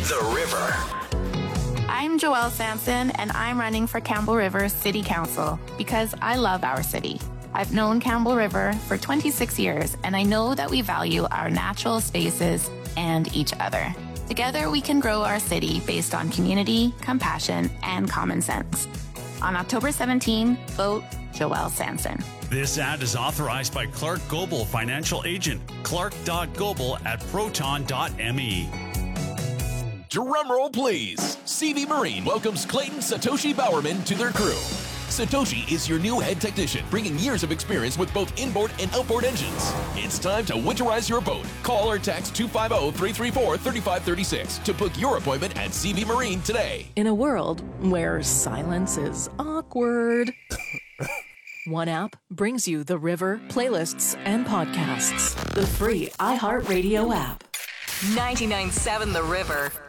The River. I'm Joelle Sampson, and I'm running for Campbell River City Council because I love our city. I've known Campbell River for 26 years, and I know that we value our natural spaces and each other. Together, we can grow our city based on community, compassion, and common sense. On October 17, vote Joelle Sampson. This ad is authorized by Clark Gobel Financial Agent, clark.gobel@proton.me. Drumroll, please. CV Marine welcomes Clayton Satoshi Bowerman to their crew. Satoshi is your new head technician, bringing years of experience with both inboard and outboard engines. It's time to winterize your boat. Call or text 250-334-3536 to book your appointment at CV Marine today. In a world where silence is awkward, one app brings you The River, playlists, and podcasts. The free iHeartRadio app. 99.7 The River.